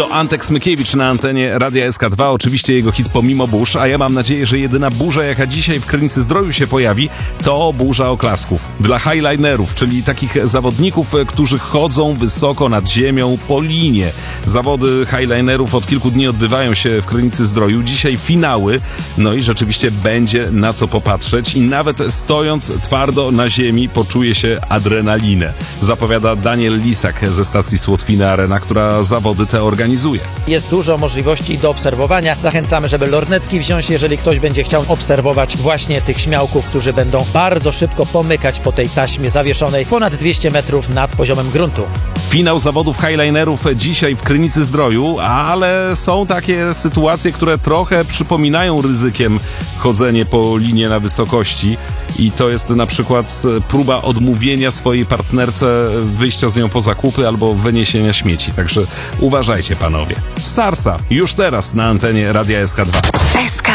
To Antek Smykiewicz na antenie Radia SK2, oczywiście jego hit Pomimo burz, a ja mam nadzieję, że jedyna burza, jaka dzisiaj w Krynicy-Zdroju się pojawi, to burza oklasków. Dla highlinerów, czyli takich zawodników, którzy chodzą wysoko nad ziemią po linie. Zawody highlinerów od kilku dni odbywają się w Krynicy-Zdroju. Dzisiaj finały, no i rzeczywiście będzie na co popatrzeć i nawet stojąc twardo na ziemi poczuje się adrenalinę. Zapowiada Daniel Lisak ze stacji Słotwina Arena, która zawody te organizuje. Jest dużo możliwości do obserwowania. Zachęcamy, żeby lornetki wziąć, jeżeli ktoś będzie chciał obserwować właśnie tych śmiałków, którzy będą bardzo szybko pomykać po tej taśmie zawieszonej ponad 200 metrów nad poziomem gruntu. Finał zawodów highlinerów dzisiaj w Krynicy-Zdroju, ale są takie sytuacje, które trochę przypominają ryzykiem chodzenie po linie na wysokości i to jest na przykład próba odmówienia swojej partnerce wyjścia z nią po zakupy albo wyniesienia śmieci. Także uważajcie, panowie. Sarsa już teraz na antenie Radia SK2.